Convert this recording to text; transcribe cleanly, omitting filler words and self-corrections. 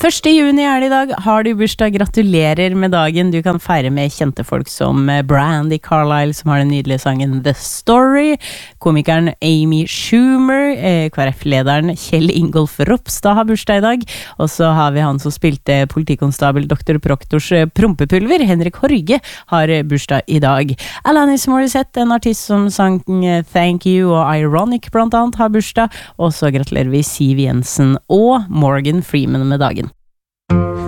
1. juni det I dag, har du bursdag, gratulerer med dagen. Du kan feire med kjente folk som Brandy Carlisle, som har den nydelige sangen The Story, komikeren Amy Schumer, KrF-lederen Kjell Ingolf Ropstad har bursdag I dag, og så har vi han som spilte politikonstabel Dr. Proktors prompepulver, Henrik Horge, har bursdag I dag. Alanis Morissette, en artist som sang Thank You og Ironic blant annet, har bursdag, og så gratulerer vi Siv Jensen og Morgan Freeman med dagen.